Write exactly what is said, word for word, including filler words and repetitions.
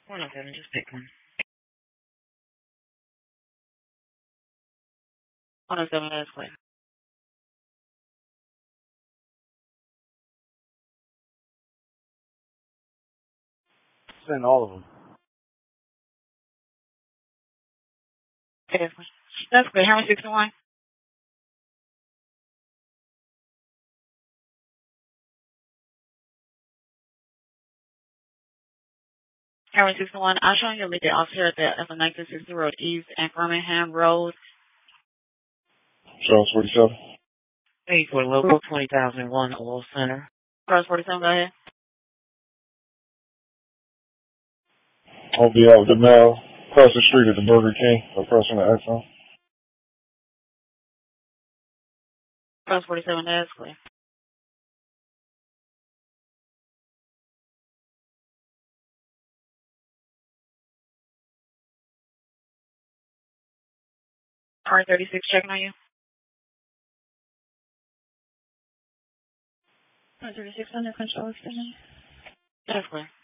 One of them, just pick one. one oh seven, that's clear. Send all of them. Okay, that's clear. That's clear. Hammer sixty-one. Hammer sixty-one. I'm showing you a legal officer at the F nineteen sixty Road East and Birmingham Road. Charles forty-seven. Hey, for local twenty thousand one Oil Center. Charles forty-seven, go ahead. I'll be out with the mail across the street at the Burger King, across from the Exxon. Charles forty-seven, that's clear. R thirty-six, checking on you. R thirty-six, under control, excuse me. That's clear.